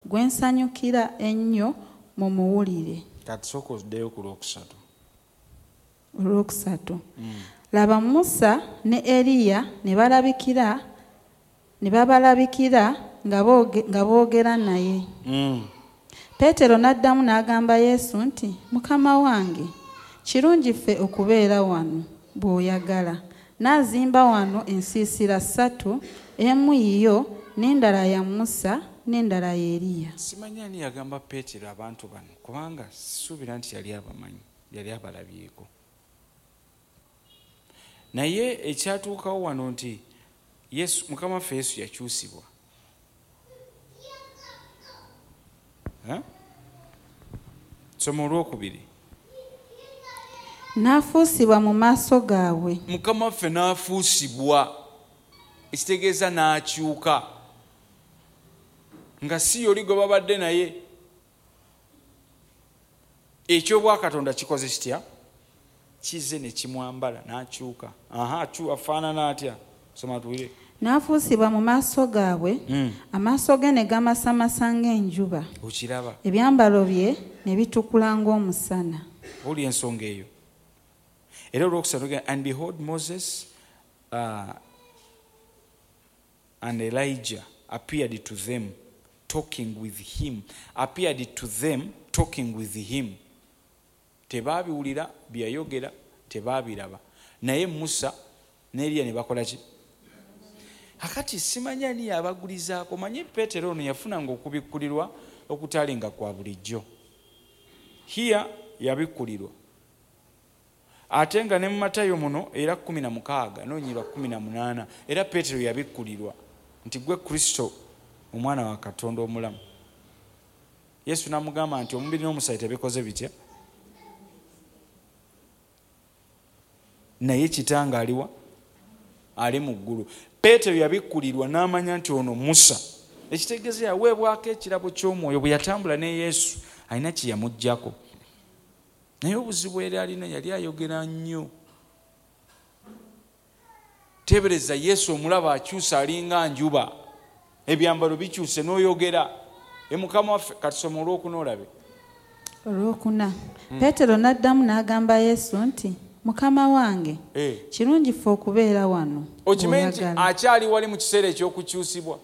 gwe nsanyukira ennyo mumuwulire. Kati sooka oddeyo ku olwokusatu. Laba Musa ne Eriya ne babalabikira nga boogera naye. Peetero n'addamu n'agamba Yesu nti, Mukama wange, kirungi ffe okubeera wano bw'oyagala. N'azimba wano ensiisira 3, emu yiyo n'endala ya Musa n'endala ya Eriya. Simanyi ani yagamba Peetero abantu bano kubanga sisuubira nti yali abamanyi, yali abalabyeko. Naye ekyatuukawo wano nti Mukama waffe Yesu yakyusibwa. Soma olwokubiri. N'afuusibwa mu maaso gaabwe. Mukama waffe n'afuusibwa, ekitegeeza n'akyuka, nga si yoli gwe babadde naye. Ekyobwakatonda kikoze kitya? Kize ne kimwambala n'akyuka. Afaanana atya? Soma tuwire. N'afuusibwa mu maaso gaabwe, amaaso ge ne gamasamasa ng'enjuba. Okiraba? Ebyambalo bye ne bitukula ng'omusana. Oli ensonga eyo. Era olwokusatu, and behold, Moses and Elijah appeared to them talking with him. Appeared to them talking with him. Tebaabiwulira byayogera, tebaabiraba. Naye Musa ne Eriya ne bakola ki? Akati simanyi ani yabagulizaako. Manyi Peetero ono yafunanga okubikkulirwa okutalinga kwa bulijjo. Hiya yabikkulirwa. Ate nga ne mu Matayo muno era 16 n'onyirwa 18 era Peetero yabikkulirwa nti gwe Kristo omwana wa Katonda omulamu. Yesu n'amugamba nti omubiri n'omusaayi tebikoze bitya. Naye kitanga aliwa? Ali mu ggulu. Peetero yabikkulirwa n'amanya nti ono Musa. Ekitegeeza yaweebwako ekirabo ky'omwoyo bwe yatambula ne Yesu, alina kye yamuggyako. Naye obuzibu era alina yali ayogera nnyo. Tebereza Yesu omulaba akyusa alinga njuba. Ebyambalo bikyuse n'oyogera. Mukama waffe katusoma olwokuna olabe. Olwokuna. Peetero n'addamu n'agamba Yesu nti, Mukama wange, kirungi ffe okubeera wano. Okimanyi nti akyali wali mu kiseera ekyokukyusibwa.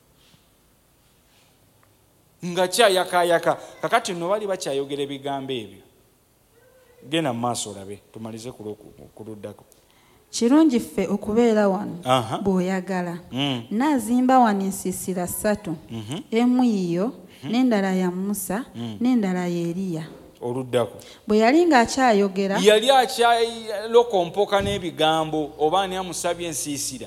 Nga kyayakayaka. Kakati nno bali bakyayogera ebigambo ebyo. Genda mu maaso olabe, tumalize ku luddako. Kirungi ffe okubeera wano bw'oyagala. N'azimba wano ensiisira 3, emu yiyo n'endala ya Musa n'endala ya Eriya. Oluddako. Bwe yali ng'akyayogera, yali akyalokompoka n'ebigambo oba ani amusabye ensiisira.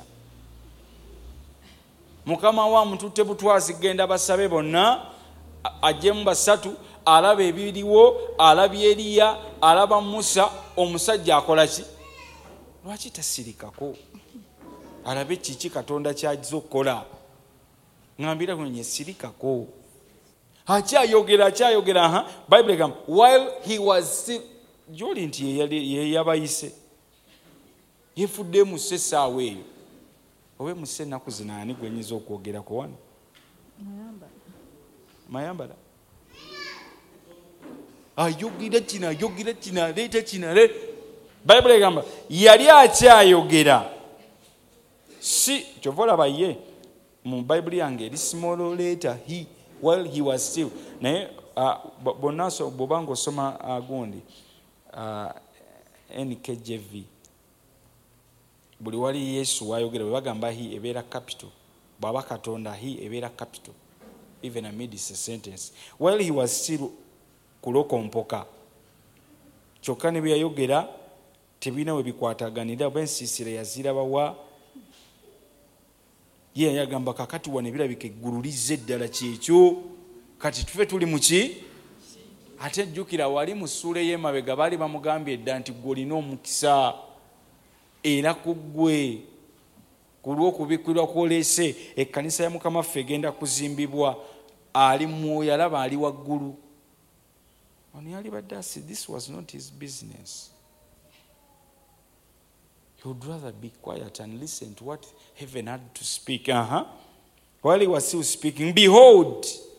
Mukama wa mututte butwazi genda basabe bonna ajjemu 3, alaba ebiriwo, alaba Eriya, alaba Musa. Omusajja akola ki? Lwaki tasirikako? Alabe kiki Katonda ky'ajja okukola. Ngambira kunye sirikako. Akyayogera. Bible egamba while he was still, joli nti ye yabayise. Yefudde mu essaawa eyo. Owe mu ennaku zino ani gwenyiza okwogerako wano? Mayambala. Ayogera kina, leeta kina. Bible egamba yali akyayogera. Si kyova olaba ye mu Bible yange eri small letter he, while he was still. Naye bonna bw'obanga osoma gundi NKJV, buli wali Yesu wayogera bwe bagamba he ebeera capital. Bw'aba Katonda he ebeera capital. Even amidst a sentence. While he was still kulokompoka. Kyokka ne bye yayogera tebina we bikwataganira. B'ensiisira yazirabawa. Ye yagamba kakati wano ebirabika eggulu lizze eddala kyekyo. Kati tufe tuli mu ki? Ate jjukira wali mu ssuula y'emabega baali bamugambye edda nti ggwe olina omukisa era ku ggwe ku lw'okubikkirwa kw'oleese ekkanisa ya Mukama waffe egenda kuzimbibwa. Ali mwoyo alaba ali waggulu. Ono yali badde asi, this was not his business. He would rather be quiet and listen to what heaven had to speak. While he was still speaking, behold,